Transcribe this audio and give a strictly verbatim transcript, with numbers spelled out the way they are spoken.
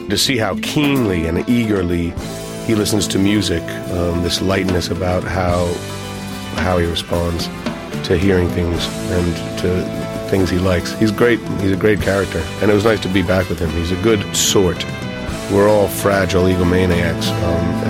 To see how keenly and eagerly he listens to music, um, this lightness about how how he responds to hearing things and to things he likes. He's great. He's a great character, and it was nice to be back with him. He's a good sort. We're all fragile egomaniacs. Um,